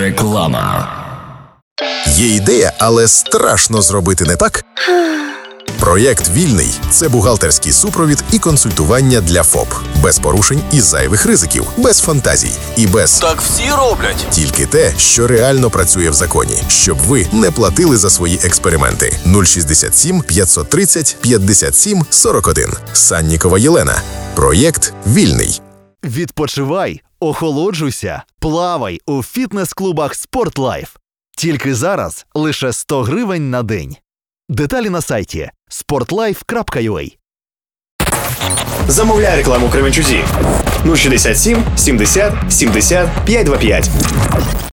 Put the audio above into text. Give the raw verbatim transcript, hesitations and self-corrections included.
Реклама. Є ідея, але страшно зробити не так? Проєкт «Вільний» – це бухгалтерський супровід і консультування для ФОП. Без порушень і зайвих ризиків, без фантазій і без «так всі роблять». Тільки те, що реально працює в законі, щоб ви не платили за свої експерименти. нуль шістдесят сім п'ятсот тридцять п'ятдесят сім сорок один. Саннікова Єлена. Проєкт «Вільний». Відпочивай, охолоджуйся, плавай у фітнес-клубах «Спортлайф». Тільки зараз лише сто гривень на день. Деталі на сайті спортлайф крапка ю а. Замовляй рекламу у Кременчузі. нуль шістдесят сім сімдесят сімдесят п'ятсот двадцять п'ять.